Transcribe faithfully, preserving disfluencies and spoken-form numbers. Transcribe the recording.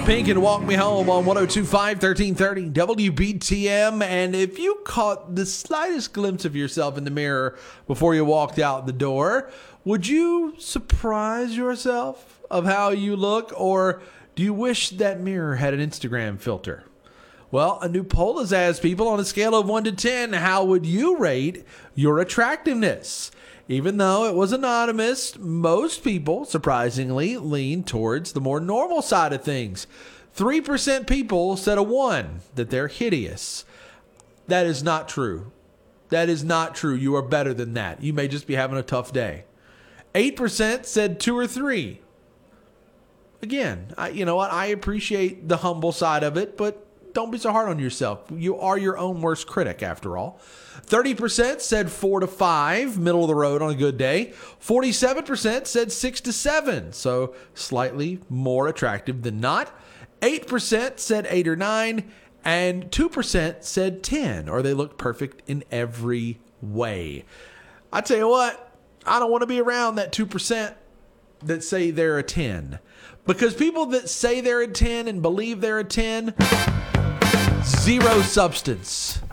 Pink and Walk Me Home on one oh two point five, thirteen thirty W B T M. And if you caught the slightest glimpse of yourself in the mirror before you walked out the door, would you surprise yourself of how you look, or do you wish that mirror had an Instagram filter? Well, a new poll has asked people on a scale of one to ten, how would you rate your attractiveness? Even though it was anonymous, most people, surprisingly, lean towards the more normal side of things. three percent people said a one, that they're hideous. That is not true. That is not true. You are better than that. You may just be having a tough day. eight percent said two or three. Again, I, you know what? I appreciate the humble side of it, but don't be so hard on yourself. You are your own worst critic, after all. thirty percent said four to five, middle of the road on a good day. forty-seven percent said six to seven, so slightly more attractive than not. eight percent said eight or nine, and two percent said ten, or they look perfect in every way. I tell you what, I don't want to be around that two percent that say they're a ten. Because people that say they're a ten and believe they're a ten, zero substance.